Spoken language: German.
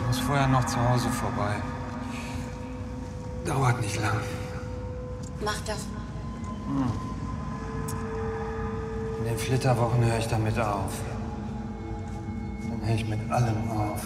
muss vorher noch zu Hause vorbei. Dauert nicht lang. Mach doch. In den Flitterwochen höre ich damit auf. Dann höre ich mit allem auf.